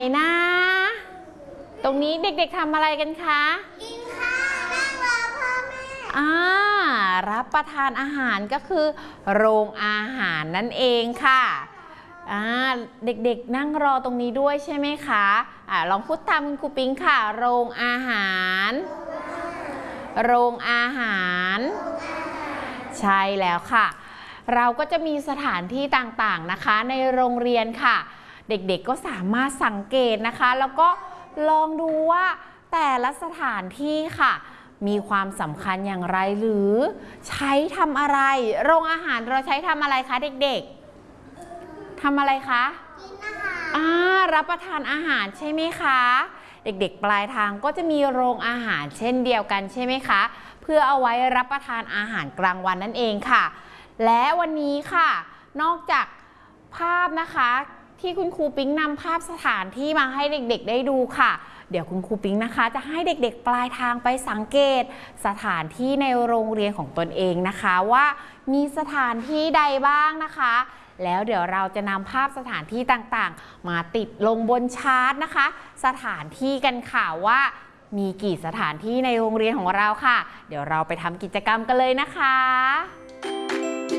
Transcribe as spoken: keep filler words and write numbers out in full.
นะตรงนี้เด็กๆทำอะไรกันคะกินข้าวนั่งรอพ่อแม่อ่ารับประทานอาหารก็คือโรงอาหารนั่นเองค่ะอ่าเด็กๆนั่งรอตรงนี้ด้วยใช่ไหมคะอ่าลองพูดตามคุณครูปิ๊งค่ะโรงอาหารโรงอาหารใช่แล้วค่ะเราก็จะมีสถานที่ต่างๆนะคะในโรงเรียนค่ะเด็กๆก็สามารถสังเกตนะคะแล้วก็ลองดูว่าแต่ละสถานที่ค่ะมีความสำคัญอย่างไรหรือใช้ทำอะไรโรงอาหารเราใช้ทำอะไรคะเด็กๆทำอะไรคะกินอาหารอ่ารับประทานอาหารใช่ไหมคะเด็กๆปลายทางก็จะมีโรงอาหารเช่นเดียวกันใช่ไหมคะเพื่อเอาไว้รับประทานอาหารกลางวันนั่นเองค่ะและวันนี้ค่ะนอกจากภาพนะคะที่คุณครูปิ๊งนำภาพสถานที่มาให้เด็กๆได้ดูค่ะเดี๋ยวคุณครูปิ๊งนะคะจะให้เด็กๆปลายทางไปสังเกตสถานที่ในโรงเรียนของตนเองนะคะว่ามีสถานที่ใดบ้างนะคะแล้วเดี๋ยวเราจะนำภาพสถานที่ต่างๆมาติดลงบนชาร์ตนะคะสถานที่กันค่ะว่ามีกี่สถานที่ในโรงเรียนของเราค่ะเดี๋ยวเราไปทำกิจกรรมกันเลยนะคะ